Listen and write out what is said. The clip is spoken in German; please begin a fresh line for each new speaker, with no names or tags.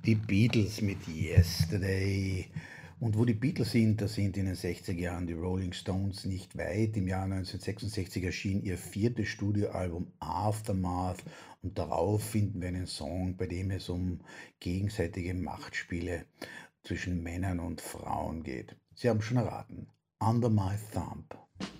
Die Beatles mit „Yesterday“. Und wo die Beatles sind, da sind in den 60er Jahren die Rolling Stones nicht weit. Im Jahr 1966 erschien ihr viertes Studioalbum „Aftermath“ und darauf finden wir einen Song, bei dem es um gegenseitige Machtspiele zwischen Männern und Frauen geht. Sie haben schon erraten: „Under My Thumb“.